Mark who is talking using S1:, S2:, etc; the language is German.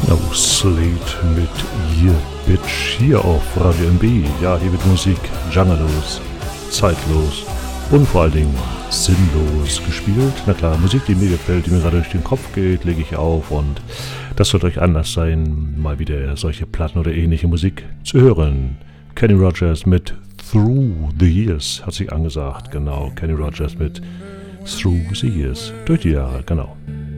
S1: Slate mit Ihr Bitch hier auf Radio MB. Ja, hier wird Musik genrelos, zeitlos und vor allen Dingen sinnlos gespielt. Na klar, Musik, die mir gefällt, die mir gerade durch den Kopf geht, lege ich auf und das sollte euch anders sein, mal wieder solche Platten oder ähnliche Musik zu hören. Kenny Rogers mit Through the Years hat sich angesagt, genau. Kenny Rogers mit Through the Years, durch die Jahre, genau.